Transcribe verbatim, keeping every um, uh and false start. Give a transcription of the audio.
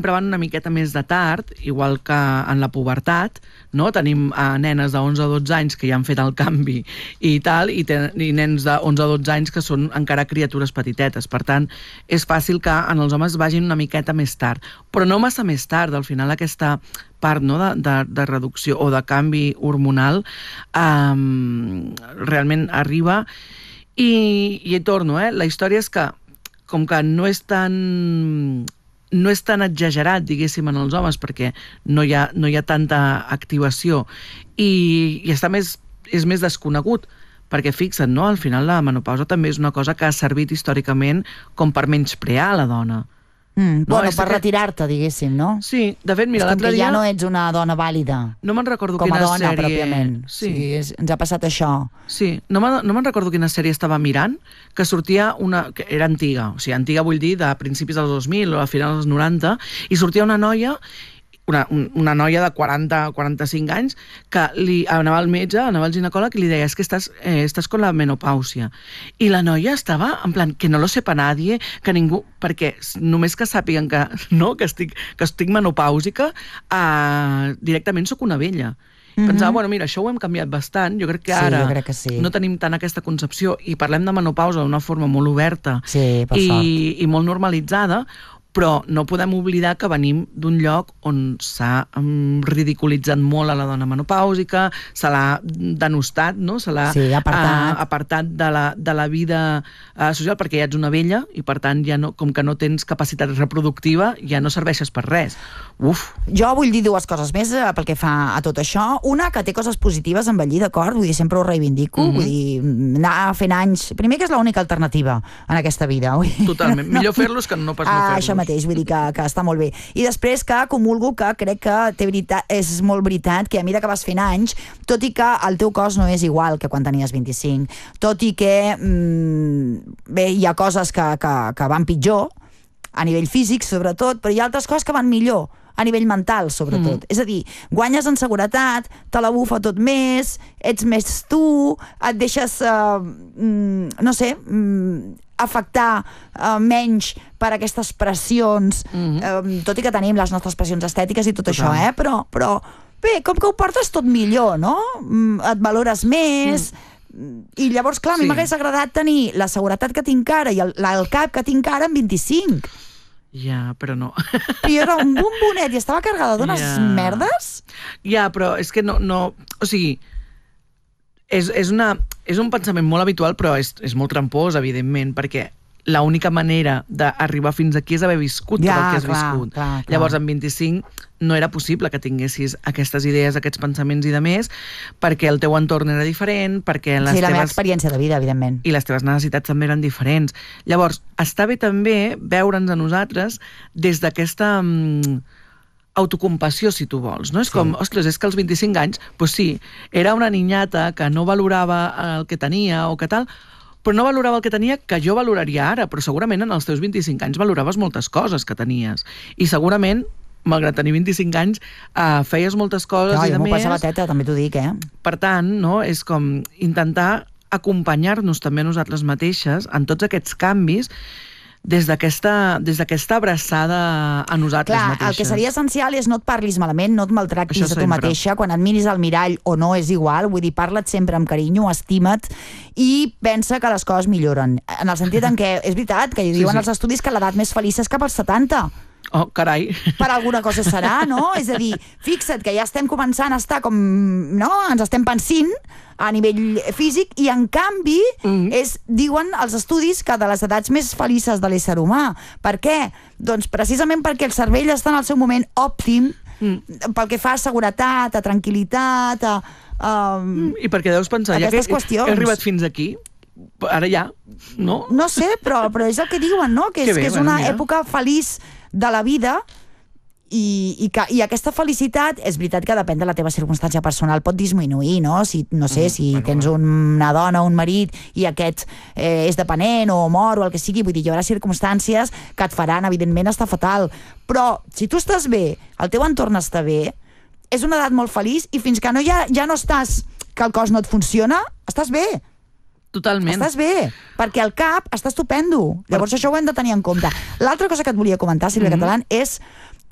sempre van una miqueta més de tard, igual que en la pubertat, no? Tenim uh, nenes de onze o dotze anys que ja han fet el canvi i tal, i, ten, i nens de onze o dotze anys que són encara criatures petitetes. Per tant, és fàcil que en els homes vagin una miqueta més tard, però no massa més tard. Al final aquesta part, no, de, de, de reducció o de canvi hormonal um, realment arriba i, i hi torno, eh? La història és que com que no és tan no és tan exagerat, diguéssim, en els homes, perquè no hi ha, no hi ha tanta activació i, i està més, és més desconegut, perquè fixa't, no? Al final la menopausa també és una cosa que ha servit històricament com per menysprear la dona. Mm, no, bueno, per que... retirar-te, diguéssim, no? Sí, de fet, mira, l'altre dia... ja no ets una dona vàlida. No me'n recordo com quina a dona, sèrie... pròpiament. Sí, sí és, ens ha passat això. Sí, no me'n no me recordo quina sèrie estava mirant, que sortia una... que era antiga, o sigui, antiga vull dir de principis dels dos mil o a finals dels noranta, i sortia una noia... Una, una noia de quaranta a quaranta-cinc anys que li anava al metge, anava al ginecòleg i li deia, és que estàs, eh, estàs con la menopàusia. I la noia estava en plan, que no lo sepa nadie, que ningú... Perquè només que sàpiguen que, no, que, estic, que estic menopàusica, eh, directament sóc una vella. Mm-hmm. Pensava, bueno, mira, això ho hem canviat bastant, jo crec que ara sí, crec que sí. no tenim tant aquesta concepció i parlem de menopausa d'una forma molt oberta sí, per i, sort. i molt normalitzada, però no podem oblidar que venim d'un lloc on s'ha um, ridiculitzat molt a la dona menopàusica, se l'ha denostat, no? Se l'ha sí, apartat, uh, apartat de, la, de la vida uh, social perquè ja ets una vella i per tant ja no, com que no tens capacitat reproductiva ja no serveixes per res. Uf. Jo vull dir dues coses més eh, pel que fa a tot això. Una, que té coses positives envellir, d'acord? Vull dir, sempre ho reivindico. Mm-hmm. Vull dir, anar fent anys... Primer que és l'única alternativa en aquesta vida. Vull dir, totalment. no, Millor fer-los que no pas no fer-los. Això mateix, vull dir que, que està molt bé. I després que comulgo que crec que té veritat, és molt veritat que a mesura que vas fent anys, tot i que el teu cos no és igual que quan tenies vint-i-cinc, tot i que mmm, bé, hi ha coses que, que, que van pitjor, a nivell físic sobretot, però hi ha altres coses que van millor, a nivell mental, sobretot. Mm. És a dir, guanyes en seguretat, te la bufa tot més, ets més tu, et deixes, uh, mm, no sé, mm, afectar uh, menys per aquestes pressions, mm-hmm. um, tot i que tenim les nostres pressions estètiques i tot Total. Això, eh? Però, però bé, com que ho portes tot millor, no? Mm, et valores més... Mm. I llavors, clar, a mi sí. m'hagués agradat tenir la seguretat que tinc ara i el, el cap que tinc ara en vint-i-cinc. Ja, però no. Però jo era un bombonet i estava carregada d'unes ja. merdes. Ja, però és que no... no o sigui, és, és, una, és un pensament molt habitual, però és, és molt trampós, evidentment, perquè l'única manera d'arribar fins aquí és haver viscut ja, tot el que has clar, viscut. Clar, clar. Llavors, amb vint-i-cinc no era possible que tinguessis aquestes idees, aquests pensaments i de més, perquè el teu entorn era diferent, perquè les sí, la teves... meva experiència de vida, evidentment. I les teves necessitats també eren diferents. Llavors, està bé també veure'ns a nosaltres des d'aquesta um, autocompassió, si tu vols. No? És sí. com, ostres, és que als vint-i-cinc anys, doncs sí, era una niñata que no valorava el que tenia o que tal, però no valorava el que tenia, que jo valoraria ara, però segurament en els teus vint-i-cinc anys valoraves moltes coses que tenies. I segurament, malgrat tenir vint-i-cinc anys, uh, feies moltes coses no, i de més... Jo m'ho més... passava teta, també t'ho dic, eh? Per tant, no, és com intentar acompanyar-nos també a nosaltres mateixes en tots aquests canvis des d'aquesta des d'aquesta abraçada a nosaltres Clar, mateixes. El que seria essencial és no et parlis malament, no et maltractis a tu mateixa, quan et miris al mirall o no és igual, vull dir, parla't sempre amb carinyo, estima't i pensa que les coses milloren. En el sentit en què, és veritat, que hi diuen sí, sí. els estudis que l'edat més feliç és cap als setanta. Oh, carai. Per alguna cosa serà, no? És a dir, fixa't que ja estem començant a estar com, no? Ens estem pensint a nivell físic i en canvi mm-hmm. és, diuen els estudis que de les edats més felices de l'ésser humà. Per què? Doncs precisament perquè el cervell està en el seu moment òptim mm. pel que fa a seguretat, a tranquil·litat, a... a mm, I perquè deus pensar, ja que he, he arribat fins aquí, ara ja, no? No sé, però, però és el que diuen, no? Que és, que, bé, que és una bueno, època feliç de la vida i, i, que, i aquesta felicitat és veritat que depèn de la teva circumstància personal, pot disminuir, no? Si, no sé, si mm, bueno, tens una dona o un marit i aquest eh, és dependent o mor o el que sigui, vull dir, hi haurà circumstàncies que et faran, evidentment, estar fatal, però si tu estàs bé, el teu entorn està bé, és una edat molt feliç i fins que no ja, ja no estàs, que el cos no et funciona, estàs bé. Totalment. Estàs bé, perquè el cap està estupendo. Llavors per... això ho hem de tenir en compte. L'altra cosa que et volia comentar, Sílvia mm-hmm. Catalán, és